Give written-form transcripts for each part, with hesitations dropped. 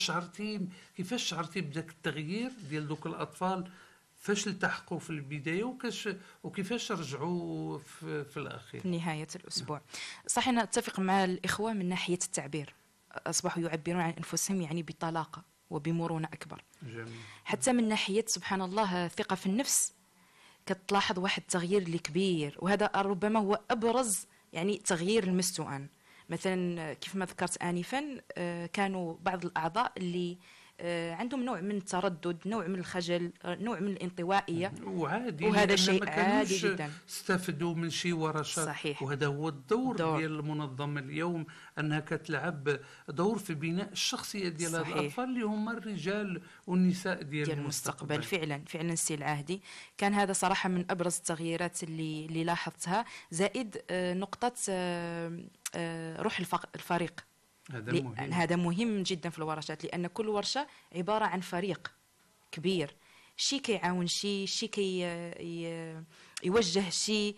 كيفاش شعرتي بداك التغيير ديال دوك الاطفال؟ فاش التحقوا في البدايه وكيفاش رجعوا في الاخير؟ في نهاية الأسبوع. صح، أنا أتفق مع الإخوة من ناحية التعبير، أصبحوا يعبرون عن أنفسهم يعني بطلاقة وبمرونة أكبر. جميل. حتى من ناحية سبحان الله ثقة في النفس، كتلاحظ واحد التغيير اللي كبير، وهذا ربما هو أبرز يعني تغيير المستوى الآن. مثلا كيف ما ذكرت آنفا، كانوا بعض الأعضاء اللي عندهم نوع من التردد، نوع من الخجل، نوع من الانطوائية، وعادي وهذا لان شيء ما عادي كانوش جدا. استفدوا من شي ورشات، صحيح. وهذا هو الدور دور. ديال المنظمه اليوم، انها كتلعب دور في بناء الشخصيه ديال هاد صحيح. الاطفال اللي هما الرجال والنساء ديال المستقبل. المستقبل. فعلا فعلا السي العاهدي، كان هذا صراحة من أبرز التغييرات اللي لاحظتها. زائد نقطة روح الفريق. هذا مهم. هذا مهم جدا في الورشات، لأن كل ورشة عبارة عن فريق كبير، شي كيعاون شي يوجه شي.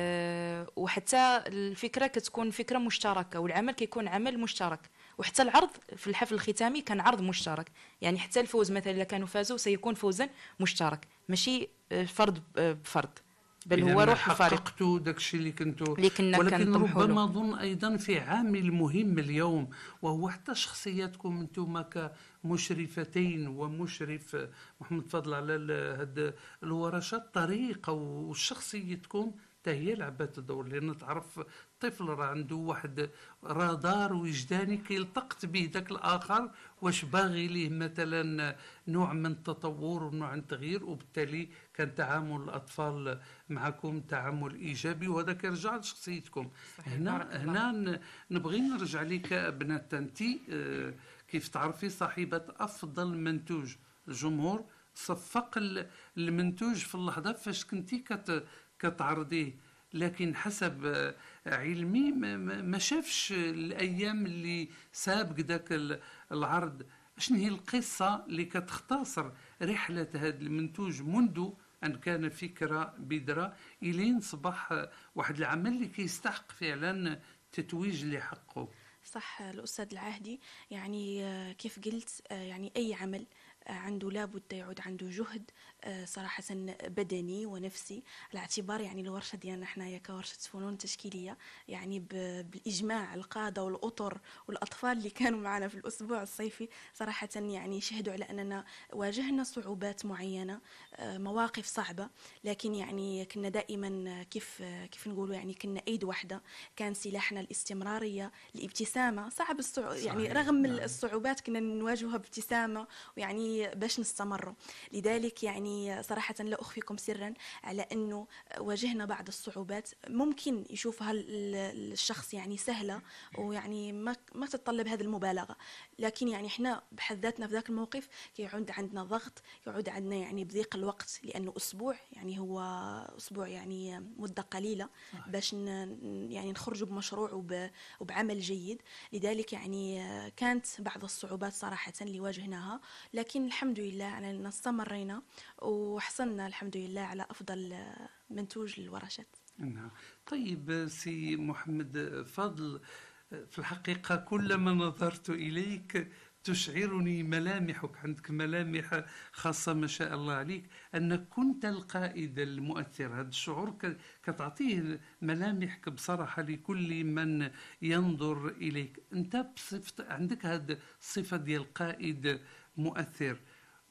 وحتى الفكرة كتكون فكرة مشتركة، والعمل كيكون عمل مشترك. وحتى العرض في الحفل الختامي كان عرض مشترك، يعني حتى الفوز مثلا إذا كانوا فازوا سيكون فوزا مشترك، ماشي فرد بفرد، بل هو إذا روح الفريق حققتوا داك الشيء اللي كنتوا. اللي كنا ولكن كنطمحوا له. ربما اظن ايضا في عامل مهم اليوم، وهو حتى شخصياتكم انتم كمشرفتين ومشرف محمد فضل على هاد الورشات، طريقه وشخصيتكم حتى هي لعبت الدور. لان تعرف الطفل راه عنده واحد رادار وجداني كيلتقط به ذاك الاخر واش باغي ليه مثلا نوع من التطور ونوع من التغيير، وبالتالي كان تعامل الاطفال معكم تعامل ايجابي، وهذا كيرجع لشخصيتكم. هنا نبغي نرجع لك بنات انت، كيف تعرفي صاحبه افضل منتوج. الجمهور صفق المنتوج في اللحظه فاش كنتي كتعرضيه، لكن حسب علمي ما شافش الايام اللي سابق ذاك العرض. شنو هي القصه اللي كتختصر رحله هذا المنتوج منذ أن كان فكرة بذرة إلين صبح واحد العمل اللي كيستحق فعلا تتويج لحقه؟ صح الأستاذ العهدي، يعني كيف قلت يعني أي عمل عنده لابد يعود عنده جهد صراحة بدني ونفسي، على اعتبار يعني الورشة ديالنا حنايا كورشة فنون تشكيلية، يعني بالإجماع القادة والأطر والأطفال اللي كانوا معنا في الأسبوع الصيفي صراحة يعني شهدوا على أننا واجهنا صعوبات معينة، مواقف صعبة، لكن يعني كنا دائما كيف نقولوا يعني كنا أيد واحدة، كان سلاحنا الاستمرارية، الابتسامة. صعب يعني رغم الصعوبات كنا نواجهها بابتسامة، ويعني باش نستمروا. لذلك يعني صراحة لا أخفيكم سرا على أنه واجهنا بعض الصعوبات ممكن يشوفها الشخص يعني سهلة، ويعني ما تتطلب هذه المبالغة، لكن يعني إحنا بحد ذاتنا في ذاك الموقف يعود عندنا ضغط، يعود عندنا يعني بضيق الوقت، لأنه أسبوع يعني هو أسبوع يعني مدة قليلة باش يعني نخرج بمشروع وبعمل جيد. لذلك يعني كانت بعض الصعوبات صراحة اللي واجهناها، لكن الحمد لله أننا استمرينا وحصلنا الحمد لله على أفضل منتوج للورشات. نعم. طيب سي محمد فضل، في الحقيقة كلما نظرت إليك تشعرني ملامحك، عندك ملامح خاصة ما شاء الله عليك، أنك كنت القائد المؤثر. هذا الشعور كتعطيه ملامحك بصراحة لكل من ينظر إليك. أنت عندك هذه الصفة ديال القائد مؤثر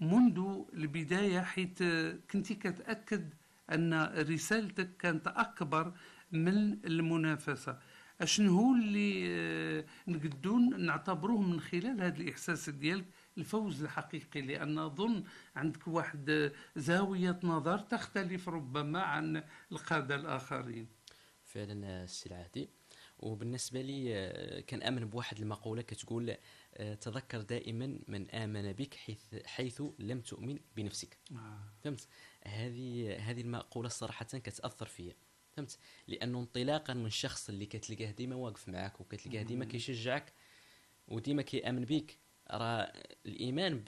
منذ البداية، حيث كنت كتأكد أن رسالتك كانت أكبر من المنافسة. أشنو هو اللي نقدون نعتبروه من خلال هذا الإحساس ديالك الفوز الحقيقي؟ لأن أظن عندك واحد زاوية نظر تختلف ربما عن القادة الآخرين. فعلا السي العهدي، وبالنسبة لي كان آمن بواحد المقولة كتقول تذكر دائما من آمن بك حيث لم تؤمن بنفسك. فهمت؟ هذه المقولة صراحة كتأثر فيا، فهمت؟ لأنه انطلاقا من شخص اللي كتلقاه ديما واقف معك وكتلقاه ديما كيشجعك وديما كيآمن بك، راه الإيمان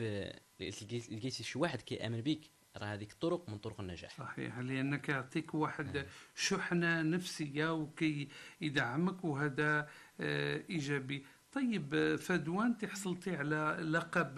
لقيتي شي واحد كيآمن بك، راه هذيك طرق من طرق النجاح. صحيح، لأنك يعطيك واحد شحنة نفسية وكي يدعمك، وهذا إيجابي. طيب فدوان، انت حصلتي على لقب